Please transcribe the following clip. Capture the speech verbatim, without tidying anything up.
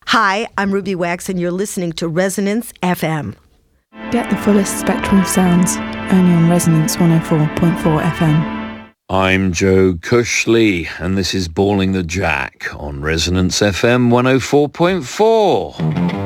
Hi, I'm Ruby Wax, and you're listening to Resonance F M. Get the fullest spectrum of sounds, only on Resonance one oh four point four F M. I'm Joe Cushley, and this is Balling the Jack on Resonance F M one oh four point four.